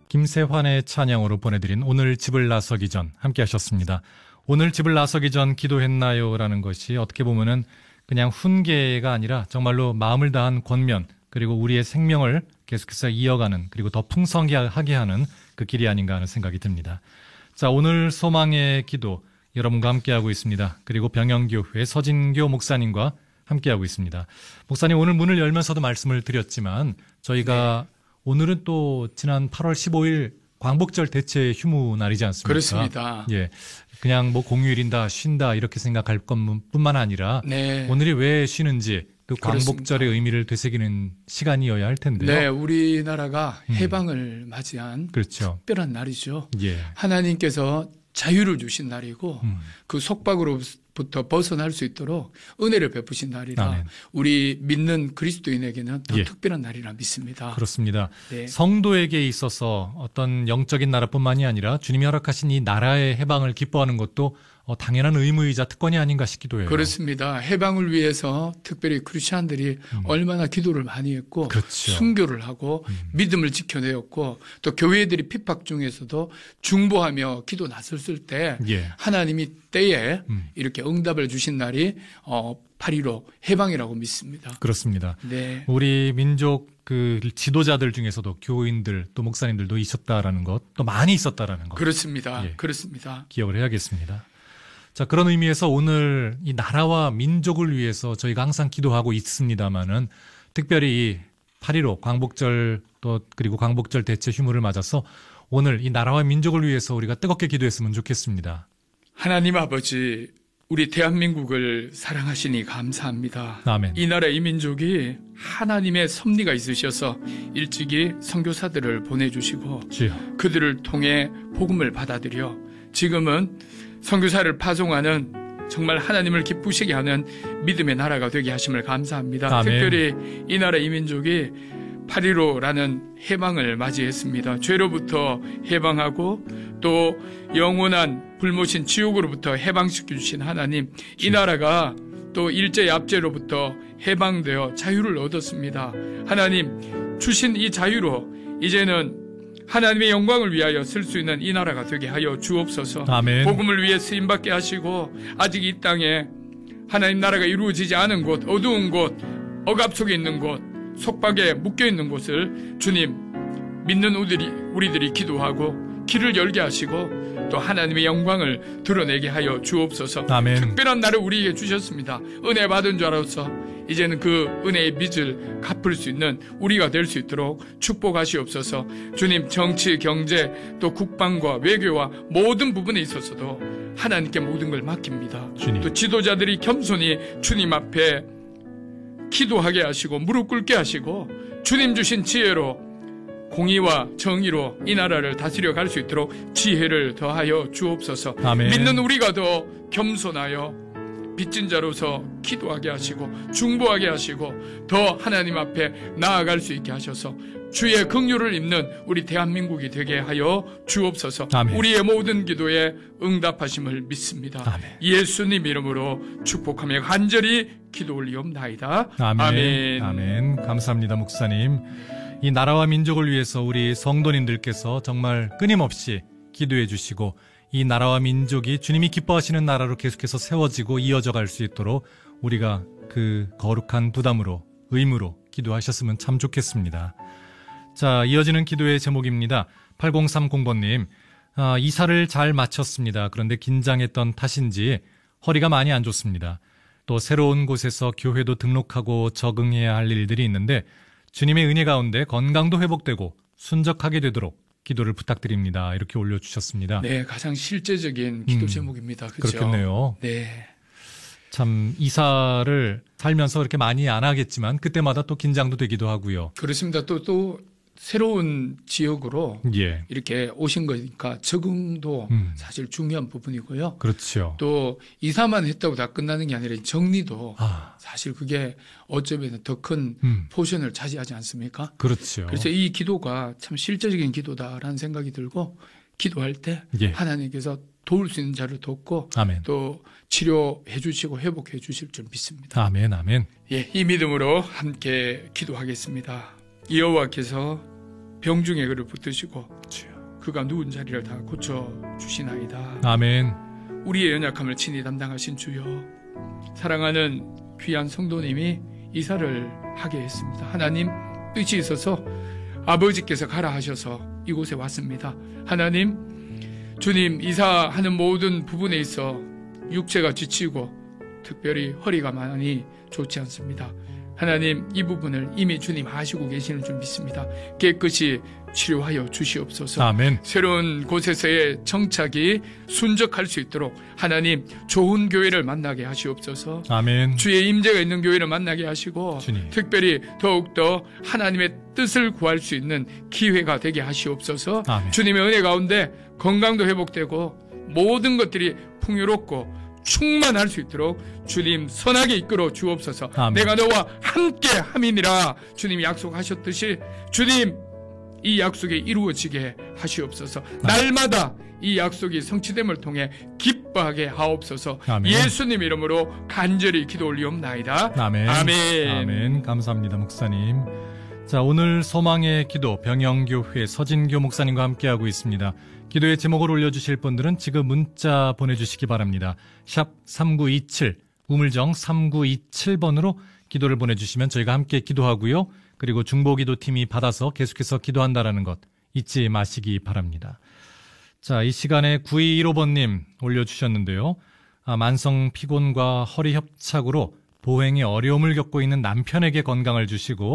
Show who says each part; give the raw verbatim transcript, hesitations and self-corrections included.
Speaker 1: 김세환의 찬양으로 보내드린 오늘 집을 나서기 전 함께 하셨습니다. 오늘 집을 나서기 전 기도했나요? 라는 것이 어떻게 보면은 그냥 훈계가 아니라 정말로 마음을 다한 권면, 그리고 우리의 생명을 계속해서 이어가는, 그리고 더 풍성하게 하는 그 길이 아닌가 하는 생각이 듭니다. 자, 오늘 소망의 기도 여러분과 함께하고 있습니다. 그리고 병영교회 서진교 목사님과 함께하고 있습니다. 목사님, 오늘 문을 열면서도 말씀을 드렸지만 저희가 네. 오늘은 또 지난 팔월 십오일 광복절 대체 휴무 날이지 않습니까?
Speaker 2: 그렇습니다.
Speaker 1: 예, 그냥 뭐 공휴일인다, 쉰다 이렇게 생각할 것뿐만 아니라 네. 오늘이 왜 쉬는지 그 광복절의 그렇습니다. 의미를 되새기는 시간이어야 할 텐데요.
Speaker 2: 네, 우리나라가 해방을 음. 맞이한 그렇죠. 특별한 날이죠. 예. 하나님께서 자유를 주신 날이고 음. 그 속박으로부터 벗어날 수 있도록 은혜를 베푸신 날이라 아멘. 우리 믿는 그리스도인에게는 더 예. 특별한 날이라 믿습니다.
Speaker 1: 그렇습니다. 네. 성도에게 있어서 어떤 영적인 나라뿐만이 아니라 주님이 허락하신 이 나라의 해방을 기뻐하는 것도 어, 당연한 의무이자 특권이 아닌가 싶기도 해요.
Speaker 2: 그렇습니다. 해방을 위해서 특별히 크리스찬들이 음. 얼마나 기도를 많이 했고 그렇죠. 순교를 하고 음. 믿음을 지켜내었고 또 교회들이 핍박 중에서도 중보하며 기도 나섰을 때 예. 하나님이 때에 음. 이렇게 응답을 주신 날이 어, 팔일오 해방이라고 믿습니다.
Speaker 1: 그렇습니다.
Speaker 2: 네.
Speaker 1: 우리 민족 그 지도자들 중에서도 교인들 또 목사님들도 있었다라는 것, 또 많이 있었다라는 것.
Speaker 2: 그렇습니다.
Speaker 1: 예.
Speaker 2: 그렇습니다.
Speaker 1: 기억을 해야겠습니다. 자, 그런 의미에서 오늘 이 나라와 민족을 위해서 저희가 항상 기도하고 있습니다만은 특별히 팔일오 광복절 또 그리고 광복절 대체 휴무를 맞아서 오늘 이 나라와 민족을 위해서 우리가 뜨겁게 기도했으면 좋겠습니다.
Speaker 2: 하나님 아버지, 우리 대한민국을 사랑하시니 감사합니다.
Speaker 1: 아멘.
Speaker 2: 이 나라 이 민족이 하나님의 섭리가 있으셔서 일찍이 선교사들을 보내주시고
Speaker 1: 주여.
Speaker 2: 그들을 통해 복음을 받아들여 지금은 선교사를 파송하는 정말 하나님을 기쁘시게 하는 믿음의 나라가 되게 하심을 감사합니다.
Speaker 1: 아멘.
Speaker 2: 특별히 이 나라 이 민족이 팔일오라는 해방을 맞이했습니다. 죄로부터 해방하고 또 영원한 불모신 지옥으로부터 해방시켜 주신 하나님, 이 나라가 또 일제 압제로부터 해방되어 자유를 얻었습니다. 하나님 주신 이 자유로 이제는 하나님의 영광을 위하여 쓸 수 있는 이 나라가 되게 하여 주옵소서.
Speaker 1: 아멘.
Speaker 2: 복음을 위해 쓰임받게 하시고 아직 이 땅에 하나님 나라가 이루어지지 않은 곳, 어두운 곳, 억압 속에 있는 곳, 속박에 묶여있는 곳을 주님 믿는 우리들이, 우리들이 기도하고 길을 열게 하시고 또 하나님의 영광을 드러내게 하여 주옵소서.
Speaker 1: 아멘.
Speaker 2: 특별한 날을 우리에게 주셨습니다. 은혜 받은 자로서 이제는 그 은혜의 빚을 갚을 수 있는 우리가 될 수 있도록 축복하시옵소서. 주님, 정치, 경제, 또 국방과 외교와 모든 부분에 있어서도 하나님께 모든 걸 맡깁니다.
Speaker 1: 주님.
Speaker 2: 또 지도자들이 겸손히 주님 앞에 기도하게 하시고 무릎 꿇게 하시고 주님 주신 지혜로 공의와 정의로 이 나라를 다스려 갈 수 있도록 지혜를 더하여 주옵소서.
Speaker 1: 아멘.
Speaker 2: 믿는 우리가 더 겸손하여 빚진 자로서 기도하게 하시고 중보하게 하시고 더 하나님 앞에 나아갈 수 있게 하셔서 주의 긍휼을 입는 우리 대한민국이 되게 하여 주옵소서.
Speaker 1: 아멘.
Speaker 2: 우리의 모든 기도에 응답하심을 믿습니다.
Speaker 1: 아멘.
Speaker 2: 예수님 이름으로 축복하며 간절히 기도 올리옵나이다.
Speaker 1: 아멘.
Speaker 2: 아멘.
Speaker 1: 아멘. 감사합니다, 목사님. 이 나라와 민족을 위해서 우리 성도님들께서 정말 끊임없이 기도해 주시고 이 나라와 민족이 주님이 기뻐하시는 나라로 계속해서 세워지고 이어져 갈 수 있도록 우리가 그 거룩한 부담으로, 의무로 기도하셨으면 참 좋겠습니다. 자, 이어지는 기도의 제목입니다. 팔공삼공번님, 아, 이사를 잘 마쳤습니다. 그런데 긴장했던 탓인지 허리가 많이 안 좋습니다. 또 새로운 곳에서 교회도 등록하고 적응해야 할 일들이 있는데 주님의 은혜 가운데 건강도 회복되고 순적하게 되도록 기도를 부탁드립니다. 이렇게 올려주셨습니다.
Speaker 2: 네, 가장 실제적인 기도 음, 제목입니다. 그렇죠?
Speaker 1: 그렇겠네요.
Speaker 2: 네.
Speaker 1: 참 이사를 살면서 그렇게 많이 안 하겠지만 그때마다 또 긴장도 되기도 하고요.
Speaker 2: 그렇습니다. 또, 또 새로운 지역으로
Speaker 1: 예.
Speaker 2: 이렇게 오신 거니까 적응도 음. 사실 중요한 부분이고요.
Speaker 1: 그렇죠.
Speaker 2: 또 이사만 했다고 다 끝나는 게 아니라 정리도
Speaker 1: 아.
Speaker 2: 사실 그게 어쩌면 더 큰
Speaker 1: 음.
Speaker 2: 포션을 차지하지 않습니까?
Speaker 1: 그렇죠.
Speaker 2: 그래서 이 기도가 참 실제적인 기도다라는 생각이 들고 기도할 때
Speaker 1: 예.
Speaker 2: 하나님께서 도울 수 있는 자를 돕고
Speaker 1: 아멘.
Speaker 2: 또 치료해 주시고 회복해 주실 줄 믿습니다.
Speaker 1: 아멘, 아멘.
Speaker 2: 예, 이 믿음으로 함께 기도하겠습니다. 여호와께서 병중에 그를 붙드시고
Speaker 1: 주여.
Speaker 2: 그가 누운 자리를 다 고쳐주시나이다.
Speaker 1: 아멘.
Speaker 2: 우리의 연약함을 친히 담당하신 주여, 사랑하는 귀한 성도님이 이사를 하게 했습니다. 하나님 뜻이 있어서 아버지께서 가라 하셔서 이곳에 왔습니다. 하나님, 주님, 이사하는 모든 부분에 있어 육체가 지치고 특별히 허리가 많이 좋지 않습니다. 하나님, 이 부분을 이미 주님 아시고 계시는 줄 믿습니다. 깨끗이 치료하여 주시옵소서.
Speaker 1: 아멘.
Speaker 2: 새로운 곳에서의 정착이 순적할 수 있도록 하나님, 좋은 교회를 만나게 하시옵소서.
Speaker 1: 아멘.
Speaker 2: 주의 임재가 있는 교회를 만나게 하시고
Speaker 1: 주님.
Speaker 2: 특별히 더욱더 하나님의 뜻을 구할 수 있는 기회가 되게 하시옵소서.
Speaker 1: 아멘.
Speaker 2: 주님의 은혜 가운데 건강도 회복되고 모든 것들이 풍요롭고 충만할 수 있도록 주님 선하게 이끌어 주옵소서.
Speaker 1: 아멘.
Speaker 2: 내가 너와 함께 함이니라 주님이 약속하셨듯이 주님 이 약속이 이루어지게 하시옵소서.
Speaker 1: 아멘.
Speaker 2: 날마다 이 약속이 성취됨을 통해 기뻐하게 하옵소서.
Speaker 1: 아멘.
Speaker 2: 예수님 이름으로 간절히 기도 올리옵나이다.
Speaker 1: 아멘.
Speaker 2: 아멘.
Speaker 1: 아멘. 감사합니다, 목사님. 자, 오늘 소망의 기도 병영교회 서진교 목사님과 함께하고 있습니다. 기도의 제목을 올려주실 분들은 지금 문자 보내주시기 바랍니다. 샵 삼구이칠, 우물정 삼구이칠 번으로 기도를 보내주시면 저희가 함께 기도하고요. 그리고 중보기도팀이 받아서 계속해서 기도한다라는 것 잊지 마시기 바랍니다. 자, 이 시간에 구이일오 번님 올려주셨는데요. 아, 만성 피곤과 허리 협착으로 보행에 어려움을 겪고 있는 남편에게 건강을 주시고